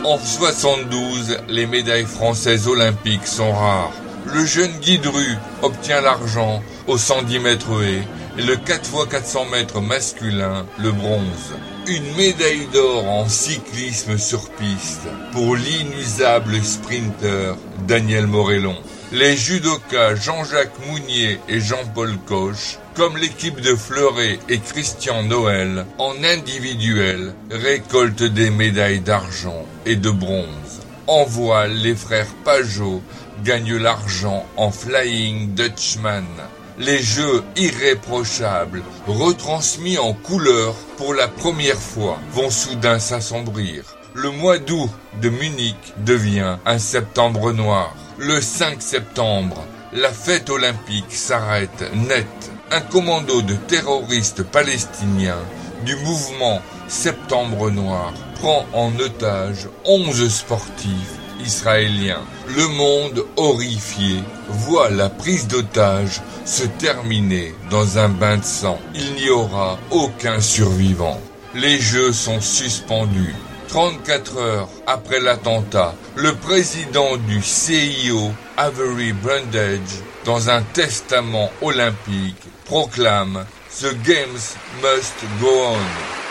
En 72, les médailles françaises olympiques sont rares. Le jeune Guy Dru obtient l'argent au 110 mètres haies et le 4x400 mètres masculin le bronze. Une médaille d'or en cyclisme sur piste pour l'inusable sprinter Daniel Morellon. Les judokas Jean-Jacques Mounier et Jean-Paul Coche, comme l'équipe de Fleuret et Christian Noël, en individuel, récoltent des médailles d'argent et de bronze. En voile, les frères Pajot gagnent l'argent en Flying Dutchman. Les jeux irréprochables, retransmis en couleur pour la première fois, vont soudain s'assombrir. Le mois d'août de Munich devient un septembre noir. Le 5 septembre, la fête olympique s'arrête net. Un commando de terroristes palestiniens du mouvement Septembre Noir prend en otage 11 sportifs israéliens. Le monde horrifié voit la prise d'otage se terminer dans un bain de sang. Il n'y aura aucun survivant. Les Jeux sont suspendus. 34 heures après l'attentat, le président du CIO, Avery Brundage, dans un testament olympique, proclame « The Games must go on ».